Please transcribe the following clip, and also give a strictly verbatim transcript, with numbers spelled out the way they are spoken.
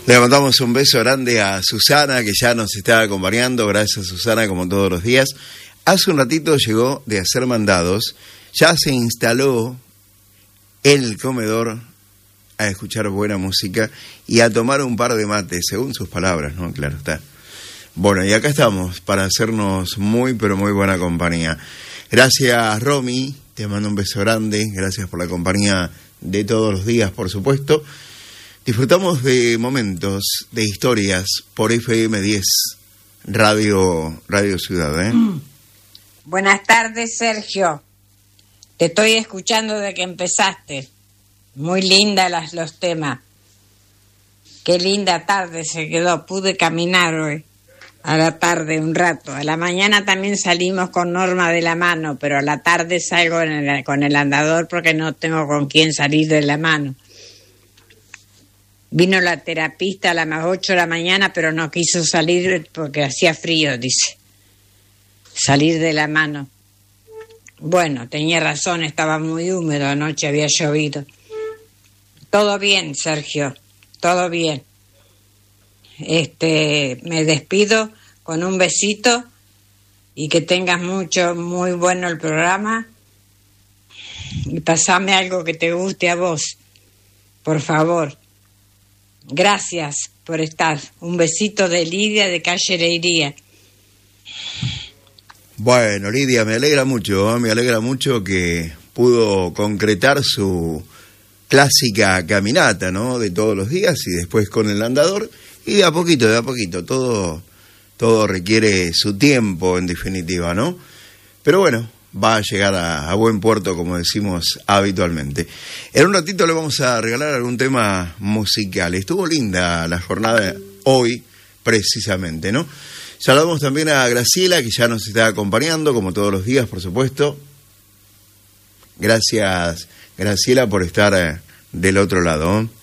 Le mandamos un beso grande a Susana, que ya nos está acompañando. Gracias, Susana, como todos los días. Hace un ratito llegó de hacer mandados. Ya se instaló en el comedor a escuchar buena música y a tomar un par de mates, según sus palabras, ¿no? Claro está. Bueno, y acá estamos para hacernos muy, pero muy buena compañía. Gracias, Romy. Te mando un beso grande. Gracias por la compañía de todos los días, por supuesto. Disfrutamos de momentos, de historias por F M diez, Radio, Radio Ciudad, ¿eh? Mm. Buenas tardes, Sergio. Te estoy escuchando desde que empezaste. Muy linda las, los temas. Qué linda tarde se quedó. Pude caminar hoy a la tarde un rato. A la mañana también salimos con Norma de la mano, pero a la tarde salgo en el, con el andador porque no tengo con quién salir de la mano. Vino la terapista a las ocho de la mañana, pero no quiso salir porque hacía frío, dice. Salir de la mano. Bueno, tenía razón, estaba muy húmedo, anoche había llovido. Todo bien, Sergio, todo bien. Este, me despido con un besito y que tengas mucho, muy bueno el programa. Y pasame algo que te guste a vos, por favor. Gracias por estar. Un besito de Lidia de Calle Leiría. Bueno, Lidia, me alegra mucho, ¿eh? me alegra mucho que pudo concretar su clásica caminata, ¿no? De todos los días y después con el andador y de a poquito, de a poquito, todo, todo requiere su tiempo en definitiva, ¿no? Pero bueno, va a llegar a, a buen puerto, como decimos habitualmente. En un ratito le vamos a regalar algún tema musical. Estuvo linda la jornada hoy, precisamente, ¿no? Saludamos también a Graciela, que ya nos está acompañando, como todos los días, por supuesto. Gracias, Graciela, por estar del otro lado.